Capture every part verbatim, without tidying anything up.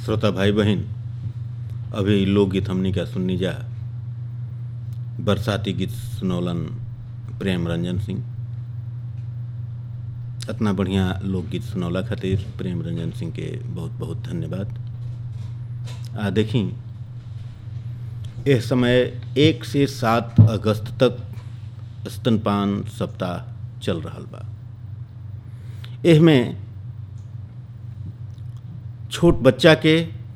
श्रोता भाई बहन, अभी लोकगीत हमनी का सुननी जा। बरसाती गीत सुनौलन प्रेम रंजन सिंह। इतना बढ़िया लोकगीत सुनौला खातिर प्रेम रंजन सिंह के बहुत बहुत धन्यवाद। आ देखी, इस समय एक से सात अगस्त तक स्तनपान सप्ताह चल रहा बा। एह में छोट बच्चा के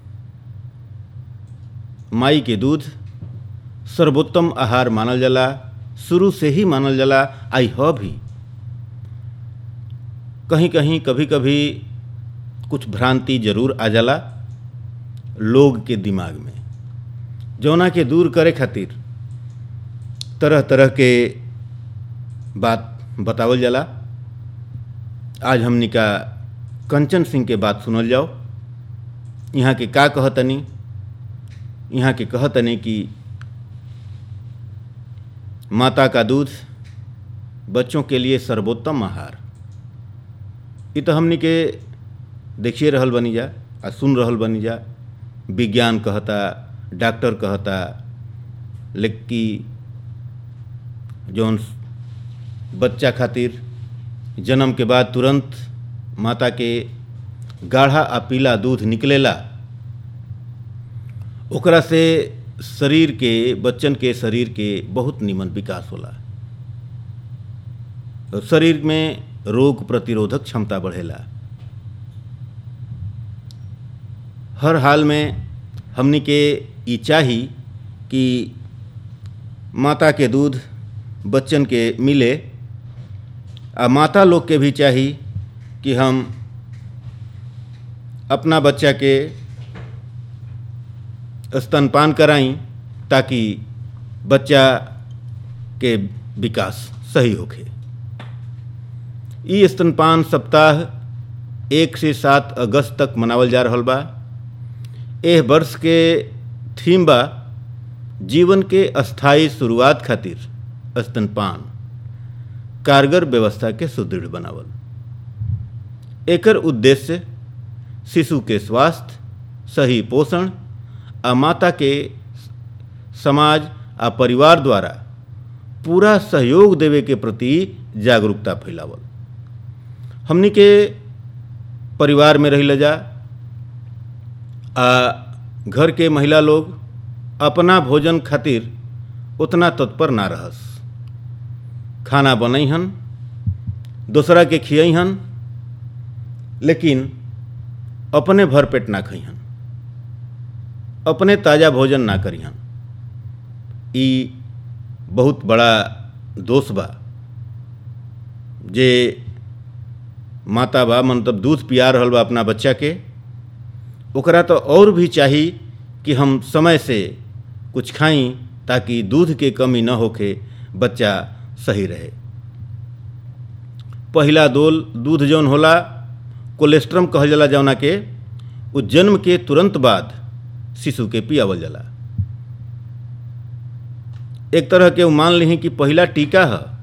माई के दूध सर्वोत्तम आहार मानल जाला, शुरू से ही मानल जाला। आई ह भी कहीं कहीं कभी कभी कुछ भ्रांति जरूर आ जाला लोग के दिमाग में, जौना के दूर करे खातिर तरह तरह के बात बतावल जाला। आज हमनी का कंचन सिंह के बात सुनल जाओ। यहाँ के का कहतनी, यहाँ के कहतनी कि माता का दूध बच्चों के लिए सर्वोत्तम आहार। ये तो हमनी के देखिए रहल बनी जा आ सुन रहल बनी जा। विज्ञान कहता, डॉक्टर कहता, लेकिन जौन बच्चा खातिर जन्म के बाद तुरंत माता के गाढ़ा आ पीला दूध निकलेला, ओकरा से शरीर के बच्चन के शरीर के बहुत निमन विकास होला। शरीर में रोग प्रतिरोधक क्षमता बढ़ेला। हर हाल में हमनी के ई चाही कि माता के दूध बच्चन के मिले, आ माता लोग के भी चाही कि हम अपना बच्चा के स्तनपान कराई ताकि बच्चा के विकास सही होखे। ई स्तनपान सप्ताह एक से सात अगस्त तक मनावल जा रहल बा। एह वर्ष के थीम बा जीवन के अस्थायी शुरुआत खातिर स्तनपान कारगर व्यवस्था के सुदृढ़ बनावल। एकर उद्देश्य शिशु के स्वास्थ्य, सही पोषण आ माता के समाज आ परिवार द्वारा पूरा सहयोग देवे के प्रति जागरूकता फैलावल। हमनी के परिवार में रहिला जा आ घर के महिला लोग अपना भोजन खातिर उतना तत्पर ना रहस। खाना बनैहन, दूसरा के खियैहन, लेकिन अपने भर पेट ना खइहन, अपने ताज़ा भोजन ना करिहन। ई बहुत बड़ा दोष बा। जे माता बा, मतलब दूध पिया रहल बा अपना बच्चा के, ओकरा तो और भी चाही कि हम समय से कुछ खाई ताकि दूध के कमी न होके बच्चा सही रहे। पहिला दोल दूध जौन होला कोलेस्ट्रम कहल जाला, जौना के उ जन्म के तुरंत बाद शिशु के पियावल जाला। एक तरह के मान ली कि पहिला टीका है